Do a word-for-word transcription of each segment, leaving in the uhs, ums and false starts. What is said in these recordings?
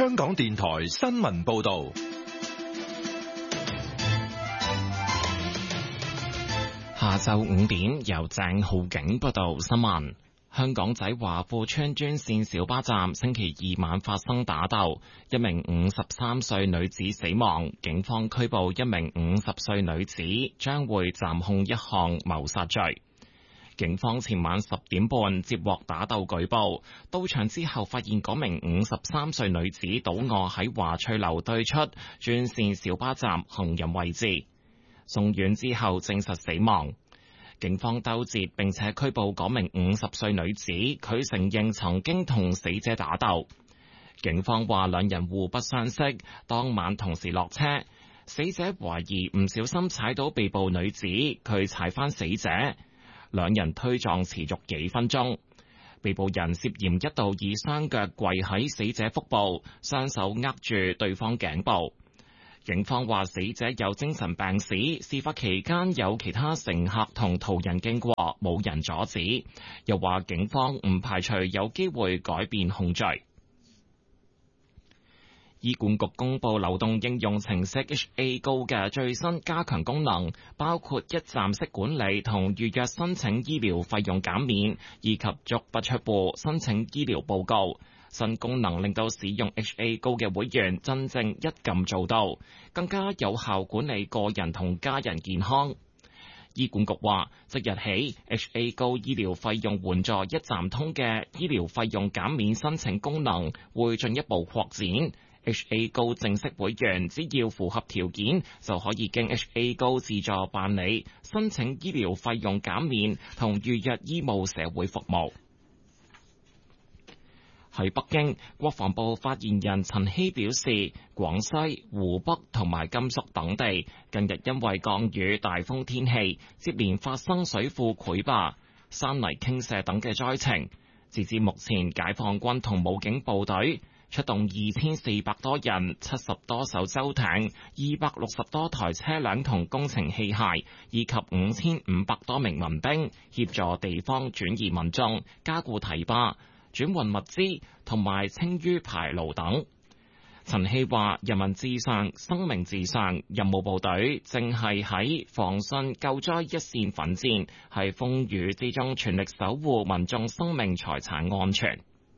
香港電台新聞報道。 下晝五點，由鄭浩景報道新聞。香港仔華富邨專線小巴站星期二晚發生打鬥，一名五十三歲女子死亡，警方拘捕一名五十歲女子，將會暫控一項謀殺罪。警方前晚十點半接獲打鬥舉報，到場之後發現嗰名五十三歲女子倒卧喺華翠樓對出專線小巴站行人位置，送院之後證實死亡。警方兜截並且拘捕嗰名五十歲女子，佢承認曾經同死者打鬥。警方話兩人互不相識，當晚同時落車，死者懷疑唔小心踩到被捕女子，佢踩返死者。兩人推撞持續幾分鐘，被捕人涉嫌一度以雙腳跪喺死者腹部，雙手握住對方頸部。警方話死者有精神病史，事發期間有其他乘客同途人經過，冇人阻止。又話警方唔排除有機會改變控罪。醫管局公布流動應用程式 H A Go 嘅最新加強功能，包括一站式管理同預約申請醫療費用減免，以及足不出戶申請醫療報告。新功能令到使用 H A Go 嘅會員真正一撳做到，更加有效管理個人同家人健康。醫管局話，即日起 H A Go 醫療費用援助一站通嘅醫療費用減免申請功能會進一步擴展。H A Go 正式會員只要符合條件，就可以經 H A Go 自助辦理申請醫療費用減免同預約醫務社會服務。喺北京，國防部發言人陳希表示，廣西、湖北同埋甘肅等地近日因為降雨、大風天氣，接連發生水庫潰壩、山泥傾瀉等嘅災情。截至目前，解放軍同武警部隊出動二千四百多人、七十多艘舟艇、二百六十多台車輛同工程器械，以及五千五百多名民兵，協助地方轉移民眾、加固堤壩、轉運物資同埋清淤排澇等。陳希話：人民至上，生命至上，任務部隊正係喺防汛救災一線奮戰，喺風雨之中全力守護民眾生命財產安全。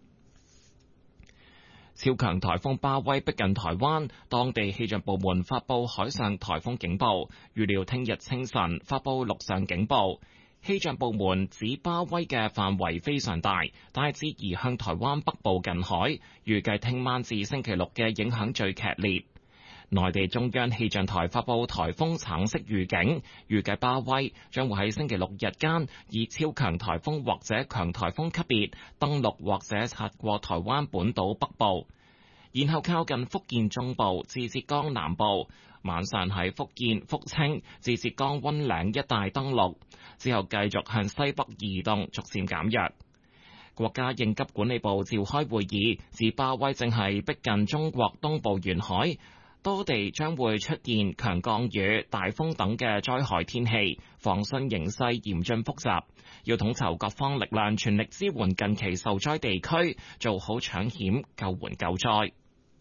超強颱風巴威逼近台灣，當地氣象部門發佈海上颱風警報，預料聽日清晨發佈陸上警報。氣象部門指巴威嘅範圍非常大，大致移向台灣北部近海，預計聽晚至星期六嘅影響最劇烈。內地中央氣象台發佈颱風橙色預警，預計巴威將會喺星期六日間以超強颱風或者強颱風級別登陸或者擦過台灣本島北部，然後靠近福建中部至浙江南部，晚上喺福建福清至浙江溫嶺一帶登陸，之後繼續向西北移動，逐漸減弱。國家應急管理部召開會議，指巴威正係逼近中國東部沿海，多地將會出現強降雨、大風等嘅災害天氣，防汛形勢嚴峻複雜，要統籌各方力量，全力支援近期受災地區，做好搶險、救援救災。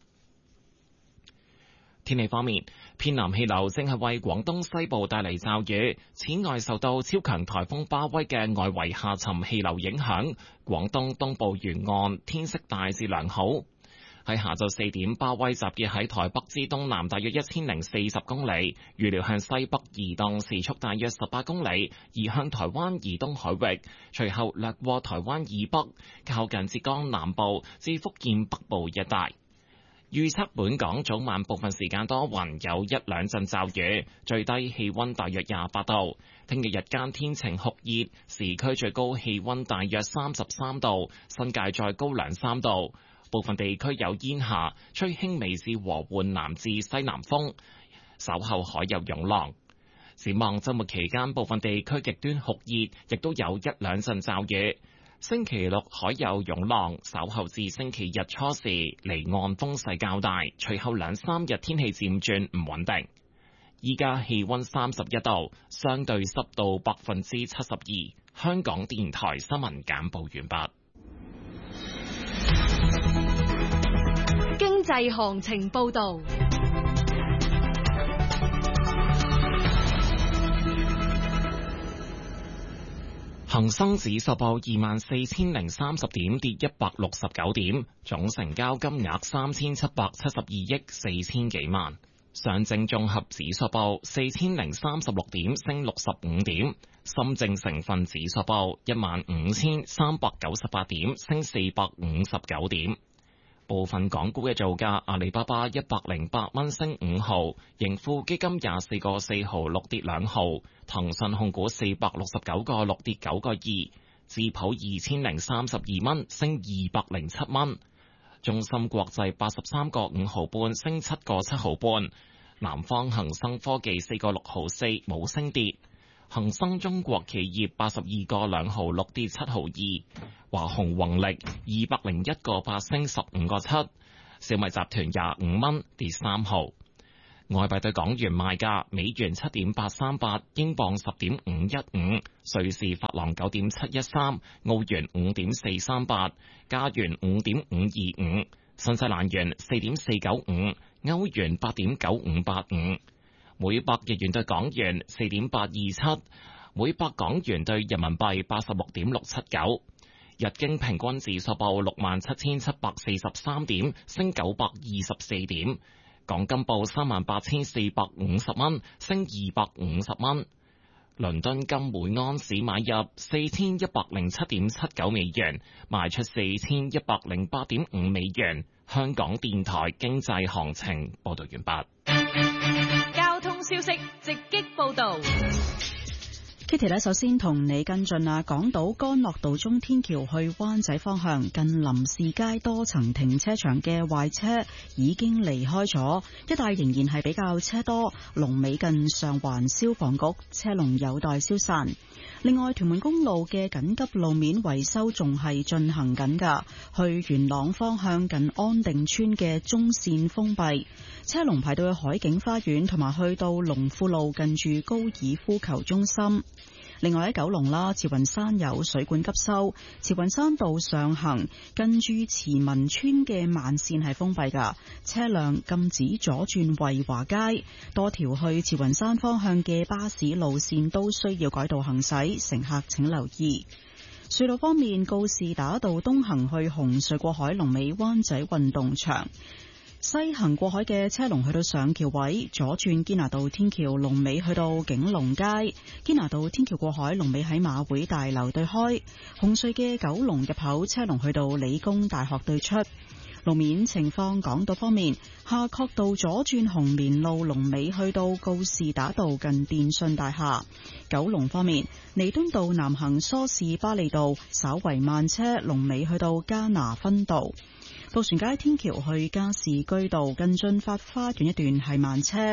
天氣方面，偏南氣流正係為廣東西部帶嚟驟雨。此外，受到超強颱風巴威嘅外圍下沉氣流影響，廣東東部沿岸天色大致良好。喺下晝四點，巴威集結喺台北之東南大約一千零四十公里，預料向西北移動，時速大約十八公里，移向台灣以東海域，隨後掠過台灣以北，靠近浙江南部至福建北部一帶。預測本港早晚部分時間多雲，有一兩陣驟雨，最低氣溫大約廿八度。聽日日間天晴酷熱，市區最高氣溫大約三十三度，新界再高兩三度。部分地區有煙霞，吹輕微至和緩南至西南風，稍後海有湧浪。展望週末期間，部分地區極端酷熱，亦都有一兩陣驟雨。星期六海有湧浪，稍後至星期日初時離岸風勢較大，隨後兩三日天氣漸轉唔穩定。依家氣溫三十一度，相對濕度百分之七十二。香港電台新聞簡報完畢。 經濟濟行情報道。 恒生指數報二萬四千零三十點，跌一百六十九點，總成交金額三千七百七十二億四千幾萬。上證綜合指數報四千零三十六點，升六十五點。深證成分指數報一萬五千三百九十八點，升四百五十九點。部分港股嘅造價：阿里巴巴一百零八蚊升五毫，盈富基金廿四個四毫六跌兩毫，騰訊控股四百六十九個六跌九個二，智普二千零三十二蚊升二百零七蚊，中芯國際八十三個五毫半升七個七毫半，南方恒生科技四個六毫四冇升跌。恒生中國企業八十二個兩毫六跌七毫二，華虹宏力二百零一個八升十五個七，小米集團廿五蚊跌三毫。外幣對港元賣價：美元七點八三八，英鎊十點五一五，瑞士法郎九點七一三，澳元五點四三八，加元五點五二五，新西蘭元四點四九五，歐元八點九五八五。每百日元對港元四點八二七，每百港元對人民幣八十六點六七九。日經平均指數報六萬七千七百四十三點，升九百二十四點。港金報三萬八千四百五十蚊，升二百五十蚊。倫敦金每安士買入四千一百零七點七九美元，賣出四千一百零八點五美元。香港電台經濟行情報道完畢。 交通消息直擊報道。 Kitty 咧，首先同你跟進啊，港島干諾道中天橋去灣仔方向近林士街多層停車場嘅壞車已經離開咗，一帶仍然係比較車多，龍尾近上環消防局，車龍有待消散。另外，屯門公路嘅緊急路面維修仲係進行緊㗎，去元朗方向近安定村嘅中線封閉，車龍排到去海景花園同埋去到龍富路近住高爾夫球中心。另外喺九龍啦，慈雲山有水管急修，慈雲山道上行近住慈民村嘅慢線係封閉㗎，車輛禁止左轉惠華街，多條去慈雲山方向嘅巴士路線都需要改道行駛，乘客請留意。隧道方面，告士打道東行去紅隧過海龍尾灣仔運動場，西行過海嘅車龍去到上橋位，左轉堅拿道天橋龍尾去到景隆街，堅拿道天橋過海龍尾喺馬會大樓對開，紅隧嘅九龍入口車龍去到理工大學對出。路面情況，港島方面，夏慤道左轉紅棉路龍尾去到告士打道近電訊大廈。九龍方面，彌敦道南行梳士巴利道稍為慢車，龍尾去到加拿分道。渡船街天橋去加士居道近駿發花園一段係慢車，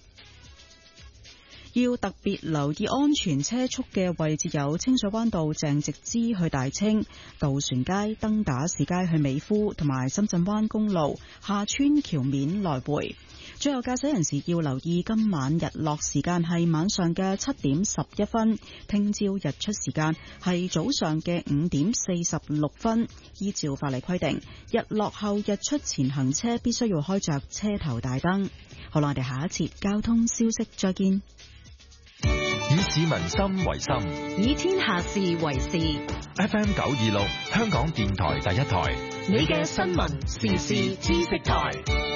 要特別留意安全車速嘅位置有清水灣道鄭直之去大清、渡船街登打士街去美孚同埋深圳灣公路下村橋面來回。最後，駕駛人士要留意今晚日落時間係晚上嘅七點十一分，聽朝日出時間係早上嘅五點四十六分。依照法例規定，日落後日出前行車必須要開着車頭大燈。好啦，我哋下一節交通消息再見。 以市民心為心， 以天下事為事。 F M 九二六，香港電台第一台， 你嘅新聞時事知識台。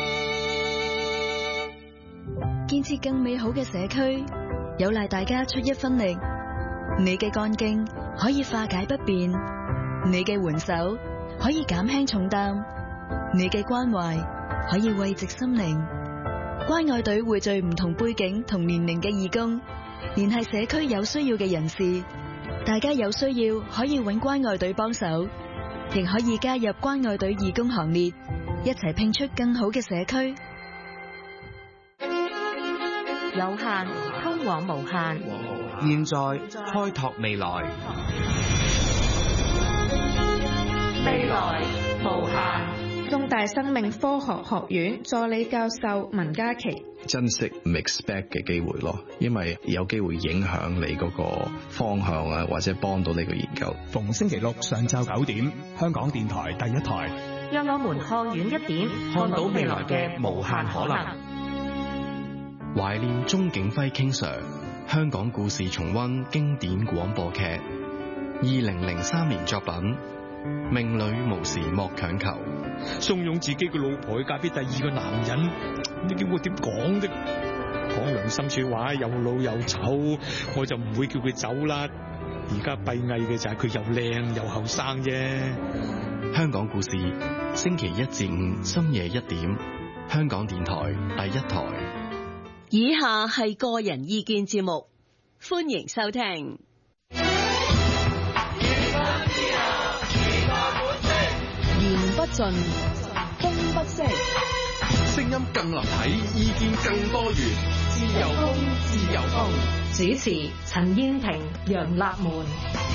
建設更美好嘅社區，有賴大家出一分力。你嘅幹勁可以化解不便，你嘅援手可以減輕重擔，你嘅關懷可以慰藉心靈。關愛隊匯聚唔同背景同年齡嘅義工，聯繫社區有需要嘅人士。大家有需要可以搵關愛隊幫手，亦可以加入關愛隊義工行列，一齊拼出更好嘅社區。 有限通往無限， 現在開拓未來， 未來無限。 中大生命科學學院助理教授文嘉琪： 珍惜 mixback 嘅機會咯，因為有機會影響你嗰個方向啊，或者幫到你個研究。 逢星期六上晝九點，香港電台第一台。 讓我們看遠一點， 看到未來嘅無限可能。 懷念鍾景輝 King Sir， 香港故事重溫經典廣播劇，二零零三年作品《命裏無時莫強求》。 慫恿自己嘅老婆去嫁俾第二個男人，你叫我點講啫？講良心說話，又老又醜，我就唔會叫佢走啦。而家閉翳嘅就係佢又靚又後生啫。 香港故事，星期一至五深夜一點，香港電台第一台。 以下係個人意見節目，歡迎收聽。言不盡，風不息， 聲音更立體，意見更多元。自由風，自由風。 主持：陳燕萍、楊立門。